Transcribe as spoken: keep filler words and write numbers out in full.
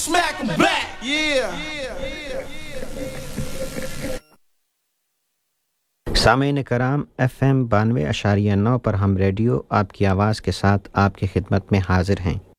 Smack 'em back. Yeah. सामीन कराम F M बानवे अशारिया नौ पर हम रेडियो आपकी आवाज़ के साथ आपकी खिदमत में हाजिर हैं।